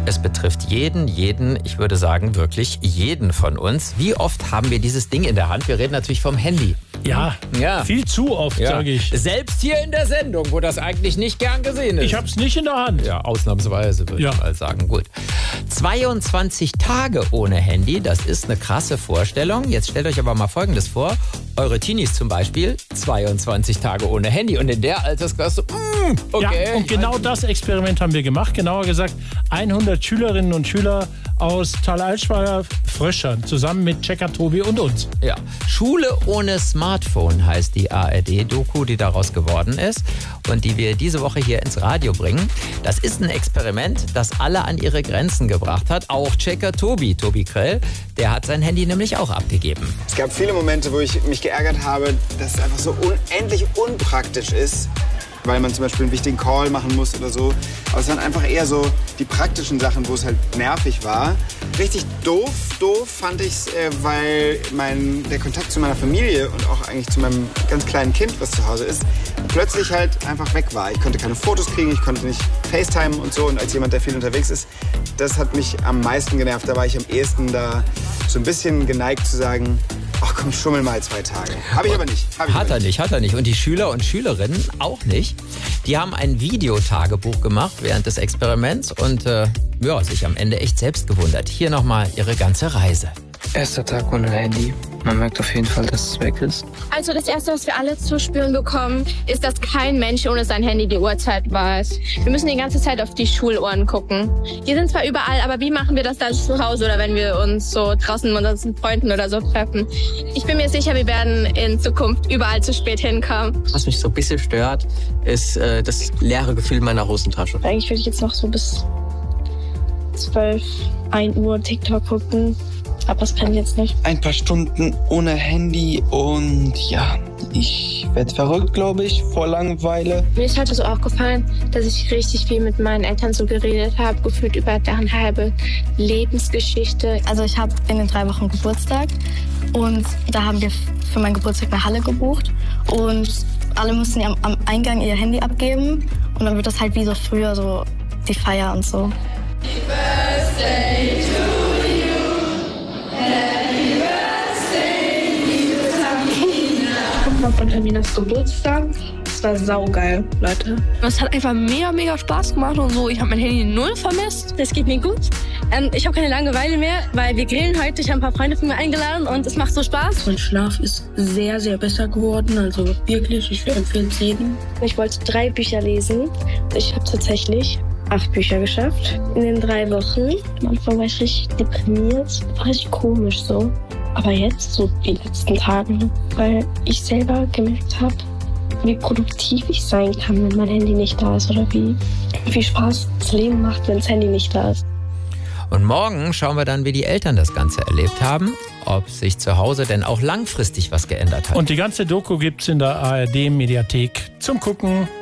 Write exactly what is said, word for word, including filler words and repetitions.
Es betrifft jeden, jeden, ich würde sagen wirklich jeden von uns. Wie oft haben wir dieses Ding in der Hand? Wir reden natürlich vom Handy. Ja, ja. Viel zu oft, ja. sage ich. Selbst hier in der Sendung, wo das eigentlich nicht gern gesehen ist. Ich habe es nicht in der Hand. Ja, ausnahmsweise würde ja. ich mal sagen. Gut. zweiundzwanzig Tage ohne Handy, das ist eine krasse Vorstellung. Jetzt stellt euch aber mal Folgendes vor. Eure Teenies zum Beispiel, zweiundzwanzig Tage ohne Handy. Und in der Altersklasse, mm, okay. Ja, und genau das Experiment haben wir gemacht. Genauer gesagt, hundert Schülerinnen und Schüler aus Thalaischweiler Fröschern zusammen mit Checker Tobi und uns. Ja, Schule ohne Smartphone heißt die A R D-Doku, die daraus geworden ist und die wir diese Woche hier ins Radio bringen. Das ist ein Experiment, das alle an ihre Grenzen gebracht hat. Auch Checker Tobi, Tobi Krell, der hat sein Handy nämlich auch abgegeben. Es gab viele Momente, wo ich mich geärgert habe, dass es einfach so unendlich unpraktisch ist, weil man zum Beispiel einen wichtigen Call machen muss oder so. Aber es waren einfach eher so die praktischen Sachen, wo es halt nervig war. Richtig doof, doof fand ich es, äh, weil mein, der Kontakt zu meiner Familie und auch eigentlich zu meinem ganz kleinen Kind, was zu Hause ist, plötzlich halt einfach weg war. Ich konnte keine Fotos kriegen, ich konnte nicht FaceTime und so. Und als jemand, der viel unterwegs ist, das hat mich am meisten genervt. Da war ich am ehesten da so ein bisschen geneigt zu sagen, ach komm, schummel mal zwei Tage. Habe ich aber nicht. Hab ich hat aber er nicht, hat er nicht. Und die Schüler und Schülerinnen auch nicht. Die haben ein Videotagebuch gemacht während des Experiments und äh, ja, sich am Ende echt selbst gewundert. Hier nochmal ihre ganze Reise. Erster Tag ohne Handy. Man merkt auf jeden Fall, dass es weg ist. Also das Erste, was wir alle zu spüren bekommen, ist, dass kein Mensch ohne sein Handy die Uhrzeit weiß. Wir müssen die ganze Zeit auf die Schuluhren gucken. Die sind zwar überall, aber wie machen wir das dann zu Hause oder wenn wir uns so draußen mit unseren Freunden oder so treffen? Ich bin mir sicher, wir werden in Zukunft überall zu spät hinkommen. Was mich so ein bisschen stört, ist äh, das leere Gefühl meiner Hosentasche. Eigentlich würde ich jetzt noch so bis zwölf, ein Uhr TikTok gucken. Aber das kann ich jetzt nicht. Ein paar Stunden ohne Handy und ja, ich werde verrückt, glaube ich, vor Langeweile. Mir ist heute so aufgefallen, dass ich richtig viel mit meinen Eltern so geredet habe, gefühlt über deren halbe Lebensgeschichte. Also ich habe in den drei Wochen Geburtstag und da haben wir für meinen Geburtstag eine Halle gebucht und alle mussten am, am Eingang ihr Handy abgeben und dann wird das halt wie so früher so die Feier und so. Happy Birthday to Happy Birthday, liebe Tamina. Ich war von Taminas Geburtstag. Das war saugeil, Leute. Es hat einfach mega, mega Spaß gemacht und so. Ich habe mein Handy null vermisst. Es geht mir gut. Ähm, ich habe keine Langeweile mehr, weil wir grillen heute. Ich habe ein paar Freunde von mir eingeladen und es macht so Spaß. Mein Schlaf ist sehr, sehr besser geworden. Also wirklich, ich empfehle es jedem. Ich wollte drei Bücher lesen. Ich habe tatsächlich acht Bücher geschafft in den drei Wochen. Am Anfang war ich richtig deprimiert, war richtig komisch so. Aber jetzt, so die letzten Tage, weil ich selber gemerkt habe, wie produktiv ich sein kann, wenn mein Handy nicht da ist. Oder wie viel Spaß das Leben macht, wenn das Handy nicht da ist. Und morgen schauen wir dann, wie die Eltern das Ganze erlebt haben, ob sich zu Hause denn auch langfristig was geändert hat. Und die ganze Doku gibt's in der A R D-Mediathek zum Gucken.